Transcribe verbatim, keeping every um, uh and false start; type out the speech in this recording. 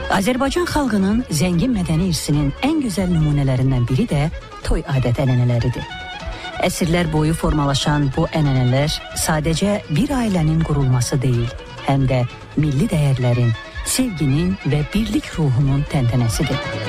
Azərbaycan xalqının zəngin mədəni irsinin ən gözəl nümunələrindən biri də toy adət-ənənələridir. Əsrlər boyu formalaşan bu ənənələr sadəcə bir ailənin qurulması deyil, həm də milli dəyərlərin, sevginin və birlik ruhunun təntənəsidir.